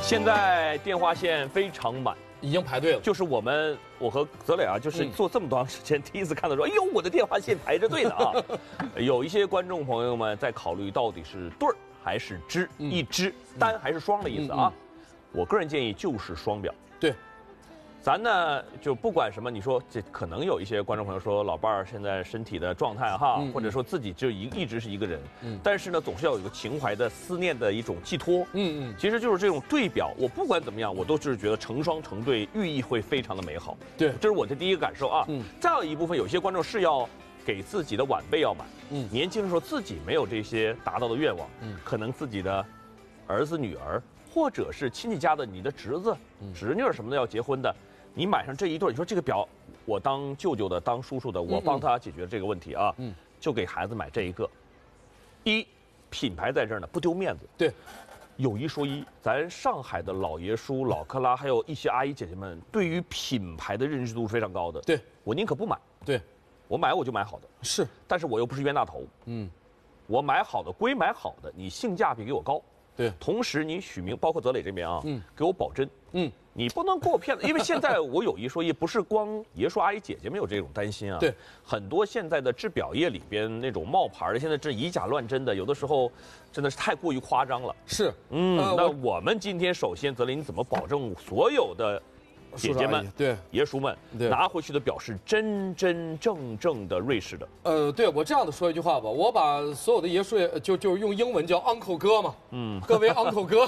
现在电话线非常满， 已经排队了。 就是我和泽磊啊，就是做这么长时间，第一次看到说，哎呦，我的电话线排着队呢啊！有一些观众朋友们在考虑到底是对儿还是支，一支单还是双的意思啊。我个人建议就是双表。 对。 咱呢就不管什么，你说这可能有一些观众朋友说老伴儿现在身体的状态哈，或者说自己就一直是一个人，但是呢总是要有一个情怀的思念的一种寄托，其实就是这种对表，我不管怎么样，我都是觉得成双成对，寓意会非常的美好。 对， 这是我的第一个感受啊。再有一部分有些观众是要给自己的晚辈要买，年轻的时候自己没有这些达到的愿望，可能自己的儿子女儿，或者是亲戚家的你的侄子、侄女什么的要结婚的。 你买上这一对，你说这个表，我当舅舅的，当叔叔的，我帮他解决这个问题啊，就给孩子买这一个。一，品牌在这儿呢，不丢面子。 对， 有一说一，咱上海的老爷叔、老克拉，还有一些阿姨姐姐们，对于品牌的认知度是非常高的。 对， 我宁可不买。 对， 我买我就买好的。 是， 但是我又不是冤大头。我买好的归买好的，你性价比给我高。 对， 同时你许明，包括泽磊这边啊，给我保真。你不能给我骗子，因为现在我有一说一，不是光爷叔阿姨姐姐们有这种担心啊。 对， 很多现在的制表业里边那种冒牌的，现在这以假乱真的，有的时候真的是太过于夸张了。 是， 那我们今天首先，泽林怎么保证所有的姐姐们、 对爷叔们拿回去的表是真真正正的瑞士的？ 对我这样的说一句话吧，我把所有的爷叔就是用英文叫 uncle 哥嘛，各位 uncle 哥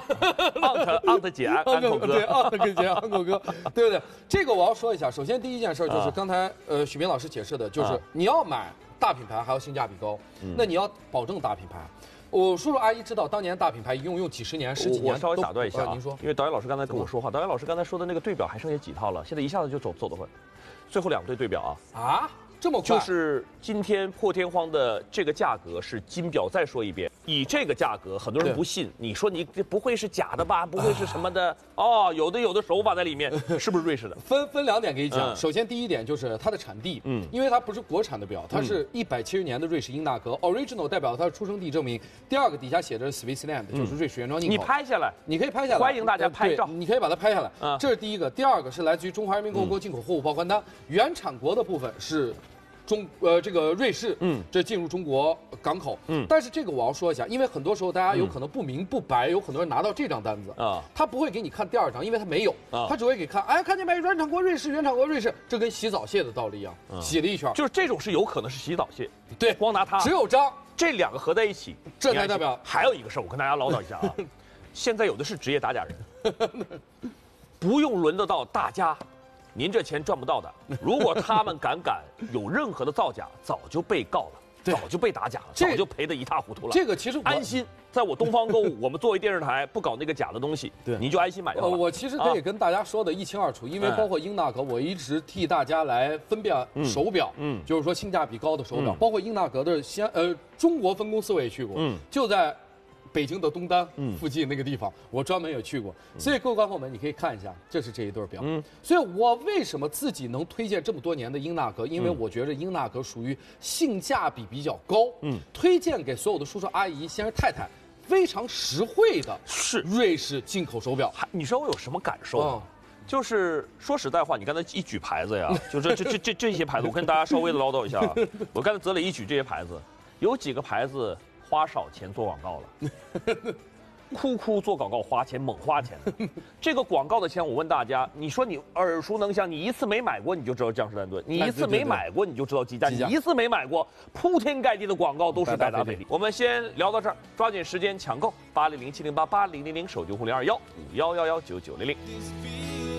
，aunt 姐 uncle 哥， 对 uncle 姐 uncle 哥，对不对？这个我要说一下，首先第一件事就是刚才许明老师解释的，就是你要买大品牌还要性价比高，那你要保证大品牌。 我叔叔阿姨知道，当年大品牌一用几十年、十几年。 我稍微打断一下啊， 您说， 因为导演老师刚才跟我说话，导演老师刚才说的那个对表还剩下几套了，现在一下子就走得快，最后2对对表啊。 啊，这么快？ 就是今天破天荒的这个价格是金表，再说一遍，以这个价格，很多人不信，你说你这不会是假的吧？不会是什么的？哦，有的手法在里面，是不是瑞士的？ 分2点给你讲。首先第一点就是它的产地，因为它不是国产的表，它是170年的瑞士英纳格 ，original 代表它的出生地证明。第二个底下写着 Switzerland， 就是瑞士原装进口。 你拍下来， 你可以拍下来， 欢迎大家拍照， 你可以把它拍下来。这是第一个。第二个是来自于中华人民共和国进口货物报关单，原产国的部分是。 这个瑞士，这进入中国港口，但是这个我要说一下，因为很多时候大家有可能不明不白，有很多人拿到这张单子啊，他不会给你看第2张，因为他没有，他只会给看，哎，看见没？原产国瑞士，原产国瑞士，这跟洗澡蟹的道理一样，洗了一圈， 就是这种是有可能是洗澡蟹， 对， 光拿它， 只有章， 这2个合在一起， 这才代表。 还有一个事儿，我跟大家唠叨一下啊，现在有的是职业打假人，不用轮得到大家。 您这钱赚不到的，如果他们敢有任何的造假，早就被告了，早就被打假了，早就赔得一塌糊涂了。 这个其实安心，在我东方购物，我们作为电视台不搞那个假的东西，对，你就安心买就好了。 我其实可以跟大家说的一清二楚，因为包括英纳格，我一直替大家来分辨手表，就是说性价比高的手表，包括英纳格的中国分公司我也去过，就在。 北京的东单附近那个地方，我专门也去过，所以各位观众们，你可以看一下，这是这一对表。所以我为什么自己能推荐这么多年的英纳格？因为我觉得英纳格属于性价比比较高，推荐给所有的叔叔阿姨、先生太太，非常实惠的，是瑞士进口手表。 你知道我有什么感受？就是说实在话，你刚才一举牌子呀，就这些牌子，我跟大家稍微的唠叨一下。我刚才泽磊一举这些牌子，有几个牌子。 花少钱做广告了，哭做广告花钱猛花钱。这个广告的钱，我问大家，你说你耳熟能详，你一次没买过你就知道江诗丹顿，你一次没买过你就知道积家，你一次没买过，铺天盖地的广告都是百达翡丽。我们先聊到这儿，抓紧时间抢购8007088000手机502151119900。